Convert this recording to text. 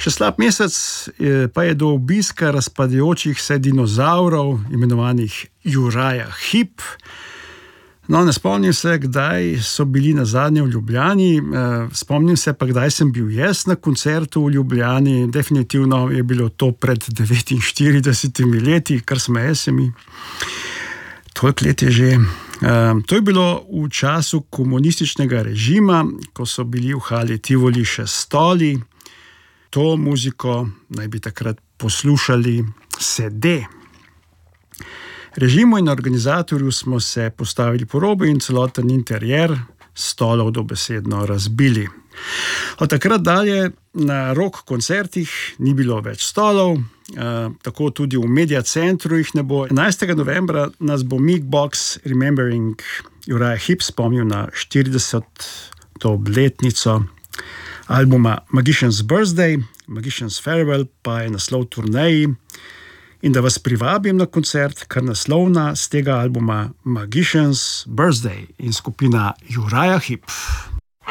Še slab mesec pa je do obiska razpadajočih se dinozavrov, imenovanih Uriah Heep. No, ne spomnim se, kdaj so bili nazadnje v Ljubljani, spomnim se pa, kdaj sem bil jaz na koncertu v Ljubljani. Definitivno je bilo to pred 49 leti, kar smeje se mi. Toliko let je že. To je bilo v času komunističnega režima, ko so bili v hali Tivoli še stoli. To muziko naj bi takrat poslušali sede. Režimu in organizatorju smo se postavili po robu in celoten interjer stolov dobesedno razbili. Od takrat dalje na rock koncertih ni bilo več stolov, tako tudi v Media Centru jih ne bo. 11. novembra nas bo Mic-Box Remembering Uriah Heep spomnil na 40. obletnico albuma Magician's Birthday, Magician's Farewell pa je naslov turneji. In da vas privabim na koncert, kar naslovna z tega albuma Magician's Birthday in skupina Uriah Heep.